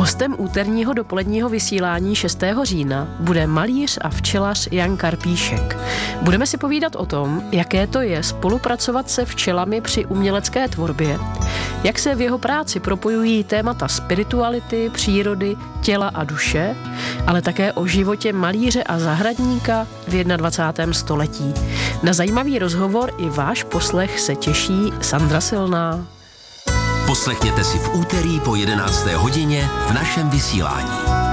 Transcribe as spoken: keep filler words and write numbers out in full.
Hostem úterního dopoledního vysílání šestého října bude malíř a včelař Jan Karpíšek. Budeme si povídat o tom, jaké to je spolupracovat se včelami při umělecké tvorbě, jak se v jeho práci propojují témata spirituality, přírody, těla a duše, ale také o životě malíře a zahradníka v dvacátém prvním století. Na zajímavý rozhovor i váš poslech se těší Sandra Silná. Poslechněte si v úterý po jedenácté hodině v našem vysílání.